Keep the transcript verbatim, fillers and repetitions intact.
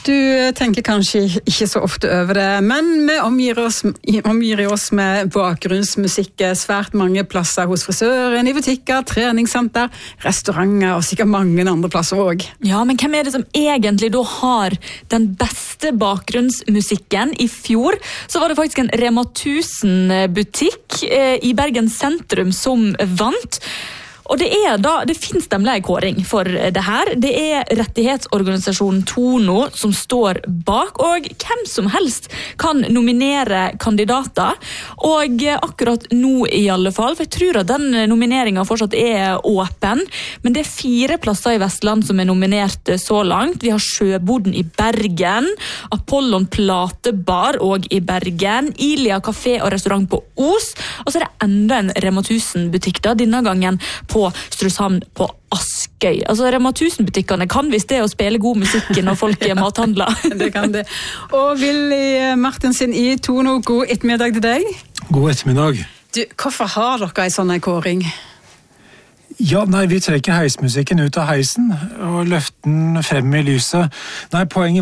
Du tenker kanskje ikke så ofte over det, men vi omgir oss, omgir oss med bakgrunnsmusikk svært mange plasser hos frisøren, i butikker, treningssenter, restauranter og sikkert mange andre plasser også. Ja, men hvem er det som egentlig da har den beste bakgrunnsmusikken? I fjor så var det faktisk en Rema tusen butikk i Bergen sentrum som vant. Og det er da, det finnes nemlig en kåring for det her. Det er rettighetsorganisasjonen Tono som står bak, og hvem som helst kan nominere kandidater. Og akkurat nå i alle fall, for jeg tror at den nomineringen fortsatt er åpen, men det er fire plasser i Vestland som er nominert så langt. Vi har Sjøboden i Bergen, Apollon Platebar og i Bergen, Ilia Café og restaurant på Os, og så er det enda en Rema tusen butikk da, denne gangen på Strøshavn på Askøy. Altså Rema tusen-butikkene kan visst det å spille god musikk når folk er mathandler. Det kan det. Og Willy Martinsen i Tono, god ettermiddag til deg. God ettermiddag. Du, hvorfor har dere en sånn kåring? Ja, nei, vi trekker heismusikken ut av heisen og løfter den frem i lyset. Nei, poenget